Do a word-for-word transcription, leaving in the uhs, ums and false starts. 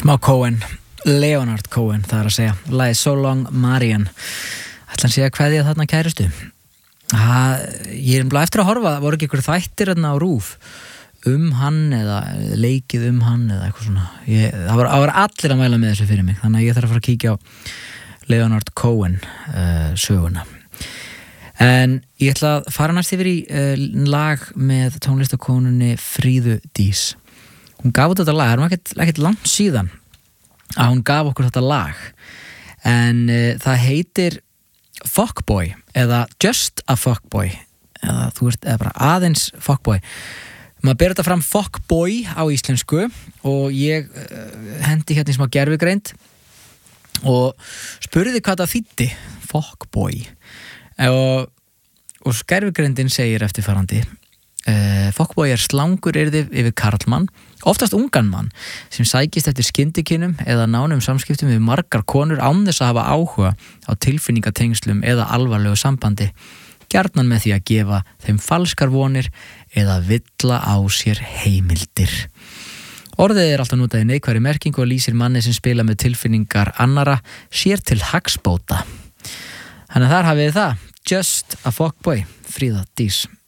smá Cohen, Leonard Cohen, það er að segja lagið So Long Marian. Ætla hann sé að kveðja þarna kærustu. Ha, ég er bara eftir að horfa, voru ekki ykkur þættir þarna á RÚV um hann eða leikið um hann eða eitthvað svona. Ég, það, var, það var allir að mæla með þessu fyrir mig, þannig að ég þarf að fara að kíkja á Leonard Cohen uh, söguna. En ég ætla að fara næst yfir í uh, lag með tónlistakonunni Fríðu Dís. Hún gaf út þetta lag, það er ekkert, ekkert langt síðan að hún gaf okkur þetta lag, en uh, það heitir Fuckboy eða Just a Fuckboy eða þú veist, eða bara aðeins Fuckboy. Maður ber þetta fram Fuckboy á íslensku og ég uh, hendi hérna í smá gervigreind og spurði hvað það þýddi Fuckboy og, og gervigreindin segir eftirfarandi uh, Fuckboy er slangur yrði yfir karlmann, oftast ungan mann sem sækist eftir skyndikinnum eða nánum samskiptum við margar konur án þess að hafa áhuga á tilfinningatengslum eða alvarlegu sambandi, gjarnan með því að gefa þeim falskar vonir eða villa á sér heimildir. Orðið er alltaf notað í neikvæðri merkingu og lýsir manni sem spila með tilfinningar annara sér til hagsbóta. Þannig að þar hafið þið það, Just a Fuckboy, Fríða Dís.